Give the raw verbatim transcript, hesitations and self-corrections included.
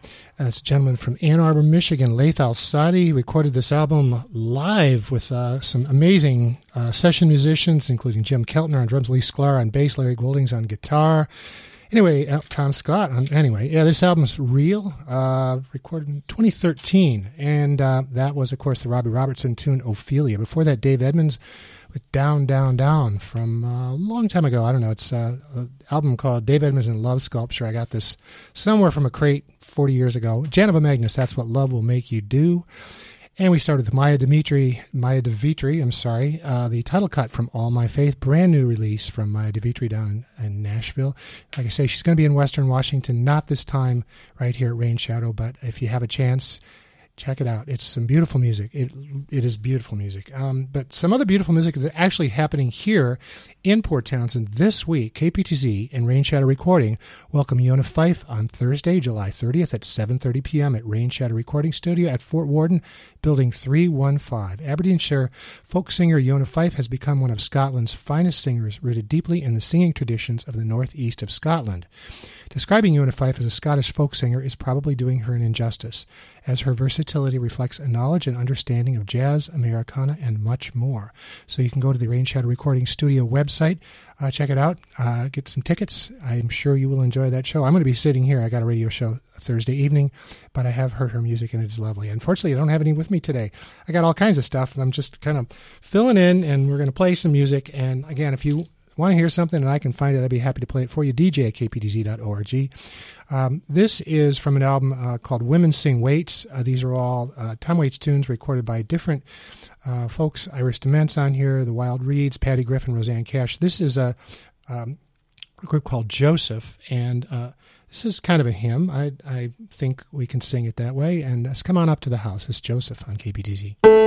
Uh, it's a gentleman from Ann Arbor, Michigan, Laith Al-Sadi. He recorded this album live with uh, some amazing uh, session musicians, including Jim Keltner on drums, Lee Sklar on bass, Larry Goldings on guitar. Anyway, uh, Tom Scott. Um, anyway, yeah, this album's real, uh, recorded in twenty thirteen, and uh, that was, of course, the Robbie Robertson tune Ophelia. Before that, Dave Edmunds with Down, Down, Down from uh, a long time ago. I don't know. It's uh, an album called Dave Edmunds and Love Sculpture. I got this somewhere from a crate forty years ago. Janova Magnus, That's What Love Will Make You Do. And we started with Maya Dimitri, Maya DeVitri, I'm sorry, uh, the title cut from All My Faith, brand new release from Maya DeVitri down in, in Nashville. Like I say, she's going to be in Western Washington, not this time right here at Rain Shadow, but if you have a chance, check it out. It's some beautiful music. It It is beautiful music. Um, but some other beautiful music is actually happening here in Port Townsend this week. K P T Z and Rain Shadow Recording welcome Yona Fife on Thursday, July thirtieth at seven thirty p.m. at Rain Shadow Recording Studio at Fort Worden, Building three one five. Aberdeenshire folk singer Yona Fife has become one of Scotland's finest singers, rooted deeply in the singing traditions of the northeast of Scotland. Describing Yona Fife as a Scottish folk singer is probably doing her an injustice, as her versatility reflects a knowledge and understanding of jazz, Americana, and much more. So you can go to the Rain Shadow Recording Studio website, uh, check it out, uh, get some tickets. I'm sure you will enjoy that show. I'm going to be sitting here. I got a radio show Thursday evening, but I have heard her music, and it's lovely. Unfortunately, I don't have any with me today. I got all kinds of stuff, and I'm just kind of filling in, and we're going to play some music. And again, if you want to hear something and I can find it, I'd be happy to play it for you. D J at K P T Z dot org. Um, this is from an album uh, called Women Sing Waits. Uh, these are all uh, Tom Waits tunes recorded by different uh, folks. Iris DeMent's on here, the Wild Reeds, Patty Griffin, Roseanne Cash. This is a, um, a group called Joseph, and uh, this is kind of a hymn. I, I think we can sing it that way. And let's come on up to the house. It's Joseph on K P T Z.